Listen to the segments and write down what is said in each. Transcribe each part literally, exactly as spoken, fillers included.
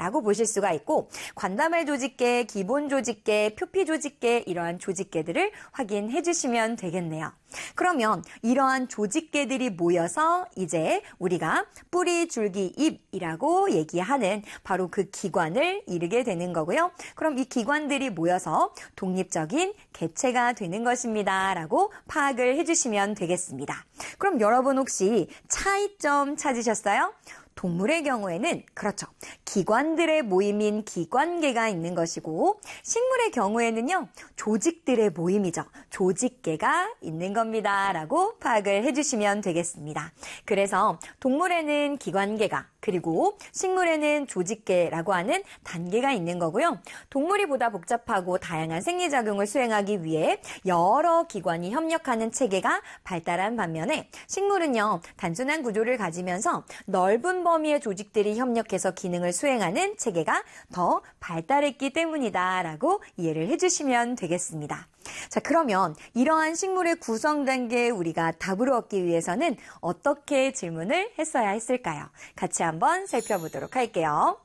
라고 보실 수가 있고 관다말 조직계, 기본 조직계, 표피 조직계 이러한 조직계들을 확인해 주시면 되겠네요. 그러면 이러한 조직계들이 모여서 이제 우리가 뿌리, 줄기, 잎이라고 얘기하는 바로 그 기관을 이루게 되는 거고요. 그럼 이 기관들이 모여서 독립적인 개체가 되는 것입니다. 라고 파악을 해주시면 되겠습니다. 그럼 여러분 혹시 차이점 찾으셨어요? 동물의 경우에는 그렇죠. 기관들의 모임인 기관계가 있는 것이고 식물의 경우에는요. 조직들의 모임이죠. 조직계가 있는 겁니다. 라고 파악을 해주시면 되겠습니다. 그래서 동물에는 기관계가 그리고 식물에는 조직계라고 하는 단계가 있는 거고요. 동물이 보다 복잡하고 다양한 생리작용을 수행하기 위해 여러 기관이 협력하는 체계가 발달한 반면에 식물은요. 단순한 구조를 가지면서 넓은 범위의 조직들이 협력해서 기능을 수행하는 체계가 더 발달했기 때문이다 라고 이해를 해주시면 되겠습니다. 자, 그러면 이러한 식물의 구성 단계에 우리가 답을 얻기 위해서는 어떻게 질문을 했어야 했을까요? 같이 한번 살펴보도록 할게요.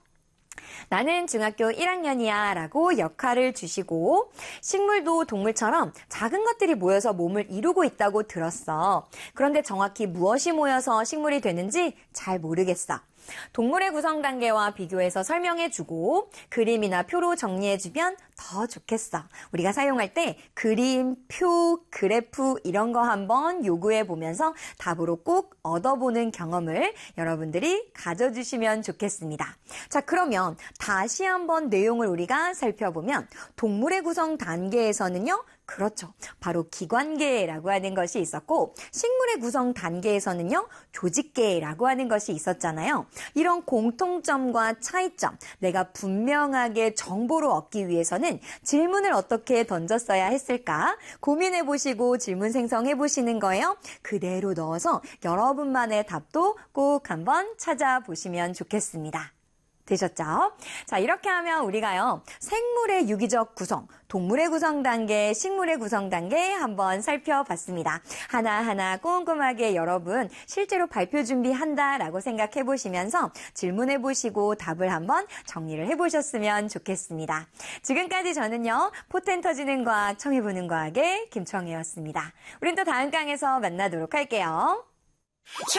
나는 중학교 일 학년이야 라고 역할을 주시고 식물도 동물처럼 작은 것들이 모여서 몸을 이루고 있다고 들었어. 그런데 정확히 무엇이 모여서 식물이 되는지 잘 모르겠어. 동물의 구성 단계와 비교해서 설명해주고 그림이나 표로 정리해주면 더 좋겠어. 우리가 사용할 때 그림, 표, 그래프 이런 거 한번 요구해보면서 답으로 꼭 얻어보는 경험을 여러분들이 가져주시면 좋겠습니다. 자, 그러면 다시 한번 내용을 우리가 살펴보면 동물의 구성 단계에서는요. 그렇죠. 바로 기관계라고 하는 것이 있었고 식물의 구성 단계에서는요. 조직계라고 하는 것이 있었잖아요. 이런 공통점과 차이점, 내가 분명하게 정보를 얻기 위해서는 질문을 어떻게 던졌어야 했을까 고민해보시고 질문 생성해보시는 거예요. 그대로 넣어서 여러분만의 답도 꼭 한번 찾아보시면 좋겠습니다. 되셨죠? 자, 이렇게 하면 우리가요, 생물의 유기적 구성, 동물의 구성 단계, 식물의 구성 단계 한번 살펴봤습니다. 하나하나 꼼꼼하게 여러분 실제로 발표 준비한다라고 생각해 보시면서 질문해 보시고 답을 한번 정리를 해 보셨으면 좋겠습니다. 지금까지 저는요, 포텐 터지는 과학, 청해보는 과학의 김청혜였습니다. 우린 또 다음 강에서 만나도록 할게요.